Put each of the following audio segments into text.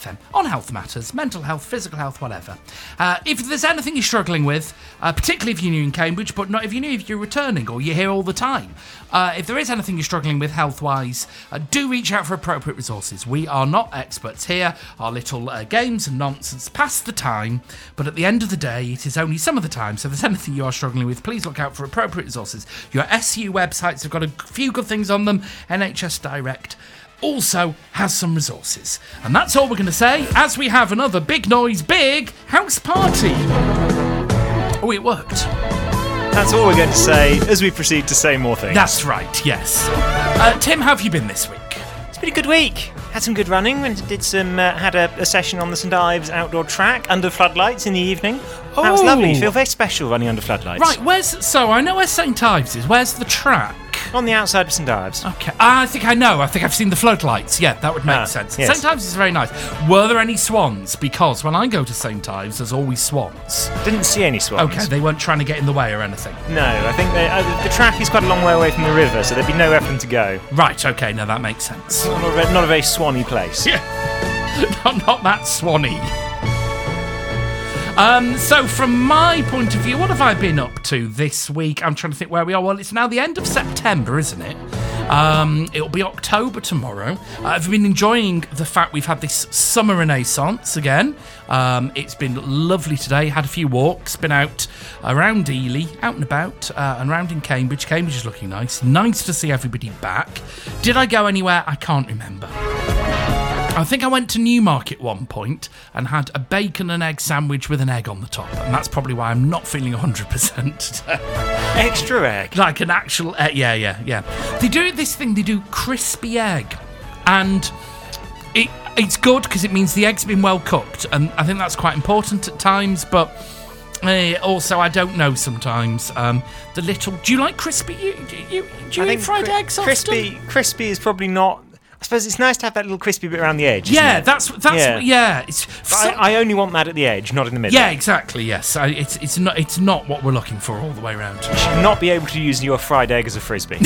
FM on health matters, mental health, physical health, whatever. If there's anything you're struggling with, particularly if you're new in Cambridge, but not if you're returning or you're here all the time, if there is anything you're struggling with health-wise, do reach out for appropriate resources. We are not experts here. Our little games and nonsense pass the time, but at the end of the day, it is only some of the time. So if there's anything you are struggling with, please look out for appropriate resources. Your SU websites have got a few good things on them. NHS Direct also has some resources. And that's all we're going to say as we have another Big Noise Big House Party. Oh, it worked. That's all we're going to say as we proceed to say more things. That's right, yes. Tim, how have you been this week? It's been a good week. Had some good running and had a session on the St Ives outdoor track under floodlights in the evening. That was lovely. You feel very special running under floodlights. Right, so I know where St Ives is. Where's the track? On the outside of St Ives. Okay, I think I know. I think I've seen the floodlights. Yeah, that would make sense. Yes. St Ives is very nice. Were there any swans? Because when I go to St Ives, there's always swans. Didn't see any swans. Okay, they weren't trying to get in the way or anything. No, I think the track is quite a long way away from the river, so there'd be nowhere for them to go. Right, okay, now that makes sense. Not a very swanny place. Yeah, not that swanny. So from my point of view, what have I been up to this week? I'm trying to think where we are. Well, it's now the end of September, isn't it? It'll be October tomorrow. I've been enjoying the fact we've had this summer renaissance again. It's been lovely today. Had a few walks. Been out around Ely, out and about, and around in Cambridge. Cambridge is looking nice. Nice to see everybody back. Did I go anywhere? I can't remember. I think I went to Newmarket at one point and had a bacon and egg sandwich with an egg on the top, and that's probably why I'm not feeling 100% today. Extra egg? Like an actual egg, yeah. They do this thing, they do crispy egg, and it's good because it means the egg's been well cooked, and I think that's quite important at times, but also I don't know sometimes. The little... Do you like crispy? Do you eat fried eggs often? Crispy is probably not... I suppose it's nice to have that little crispy bit around the edge. Yeah, isn't it? It's. I only want that at the edge, not in the middle. Yeah, exactly. Yes, it's not what we're looking for all the way around. You should not be able to use your fried egg as a frisbee.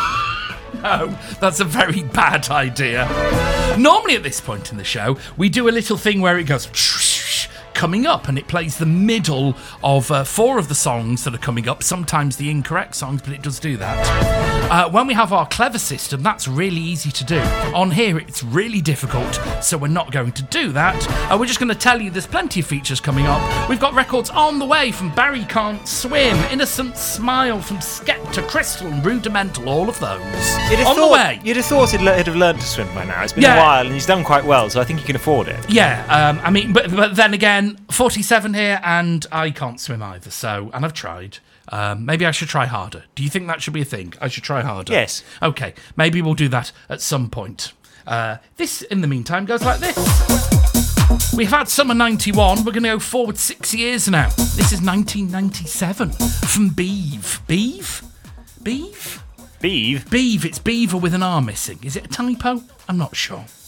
No, that's a very bad idea. Normally at this point in the show, we do a little thing where it goes coming up, and it plays the middle of 4 of the songs that are coming up, sometimes the incorrect songs, but it does do that. When we have our clever system, that's really easy to do. On here, it's really difficult, so we're not going to do that. We're just going to tell you there's plenty of features coming up. We've got records on the way from Barry Can't Swim, Innocent Smile from Skepta, Crystal and Rudimental, all of those. The way. You'd have thought he'd have learned to swim by now. It's been a while, and he's done quite well, so I think he can afford it. Yeah, I mean, but then again, 47 here, and I can't swim either, and I've tried. Maybe I should try harder. Do you think that should be a thing? I should try harder? Yes. Okay, maybe we'll do that at some point. This, in the meantime, goes like this. We've had summer 91. We're going to go forward 6 years now. This is 1997 from Beeve. Beeve? Beeve? Beeve, it's Beaver with an R missing. Is it a typo? I'm not sure.